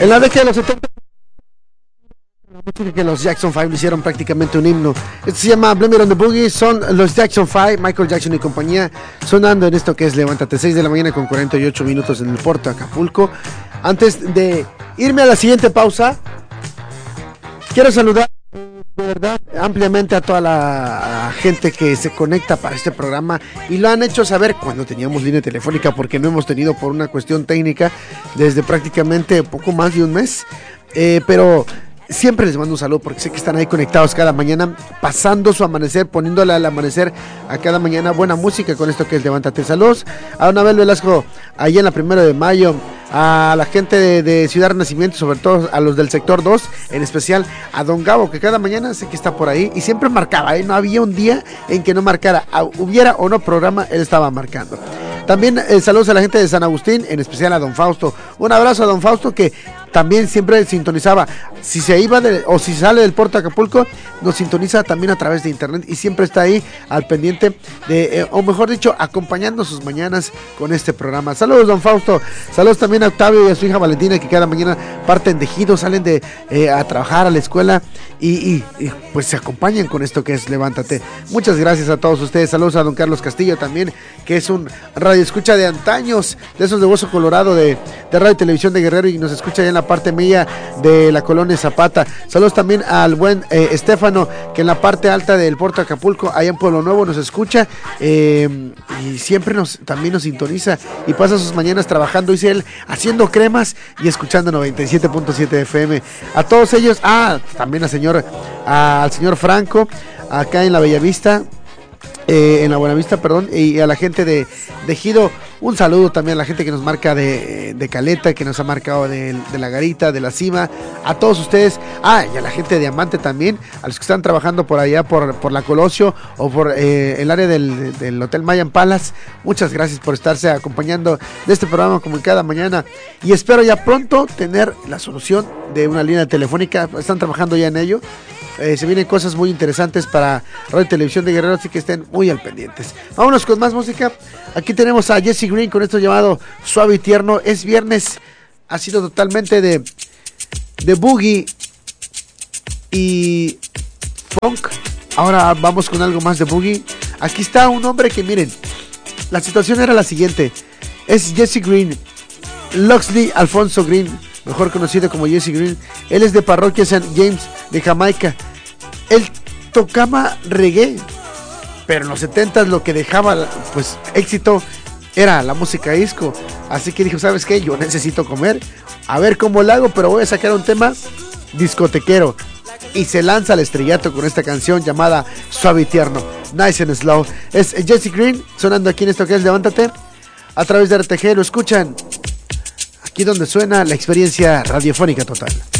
En la década de los 70, la música que los Jackson 5 le hicieron prácticamente un himno. Esto se llama Blame It on the Boogie. Son los Jackson 5, Michael Jackson y compañía, sonando en esto que es Levántate, 6 de la mañana con 48 minutos en el puerto de Acapulco. Antes de irme a la siguiente pausa, quiero saludar de verdad ampliamente a toda la gente que se conecta para este programa y lo han hecho saber cuando teníamos línea telefónica, porque no hemos tenido por una cuestión técnica desde prácticamente poco más de un mes, pero siempre les mando un saludo porque sé que están ahí conectados cada mañana, pasando su amanecer, poniéndole al amanecer a cada mañana buena música con esto que es Levántate. Saludos a Don Abel Velasco, allá en la 1 de mayo, a la gente de Ciudad Renacimiento, sobre todo a los del sector 2, en especial a Don Gabo, que cada mañana sé que está por ahí y siempre marcaba, no había un día en que no marcara, hubiera o no programa, él estaba marcando. También saludos a la gente de San Agustín, en especial a Don Fausto. Un abrazo a Don Fausto, que también siempre sintonizaba, si se iba o si sale del puerto de Acapulco, nos sintoniza también a través de internet y siempre está ahí al pendiente de, o mejor dicho, acompañando sus mañanas con este programa. Saludos, Don Fausto. Saludos también a Octavio y a su hija Valentina, que cada mañana parten de Ejido, salen a trabajar a la escuela y pues se acompañan con esto que es Levántate. Muchas gracias a todos ustedes. Saludos a Don Carlos Castillo también, que es un radioescucha de antaños, de esos de Hueso Colorado, de Radio y Televisión de Guerrero, y nos escucha allá en la parte media de la colonia Zapata. Saludos también al buen Estefano, que en la parte alta del puerto de Acapulco, allá en Pueblo Nuevo, nos escucha y siempre también nos sintoniza y pasa sus mañanas trabajando, dice él, haciendo cremas y escuchando 97.7 FM. A todos ellos, también al señor Franco, acá en la Bellavista, en la Buenavista, perdón, y a la gente de Ejido, un saludo también a la gente que nos marca de Caleta, que nos ha marcado de la Garita, de la Cima, a todos ustedes, y a la gente de Diamante también, a los que están trabajando por allá, por la Colosio, o por el área del Hotel Mayan Palace. Muchas gracias por estarse acompañando de este programa como en cada mañana, y espero ya pronto tener la solución de una línea telefónica. Están trabajando ya en ello. Se vienen cosas muy interesantes para Radio y Televisión de Guerrero, así que estén muy al pendientes. Vámonos con más música. Aquí tenemos a Jesse Green con esto llamado Suave y Tierno. Es viernes, ha sido totalmente de boogie y funk. Ahora vamos con algo más de boogie. Aquí está un hombre que, miren, la situación era la siguiente. Es Jesse Green, Loxley Alfonso Green, mejor conocido como Jesse Green. Él es de Parroquia St. James de Jamaica. Él tocaba reggae, pero en los 70s lo que dejaba pues éxito era la música disco. Así que dijo, ¿sabes qué? Yo necesito comer, a ver cómo lo hago, pero voy a sacar un tema discotequero. Y se lanza al estrellato con esta canción llamada Suave y Tierno, Nice and Slow. Es Jesse Green sonando aquí en esto que es Levántate a través de RTG. Lo escuchan aquí donde suena la experiencia radiofónica total.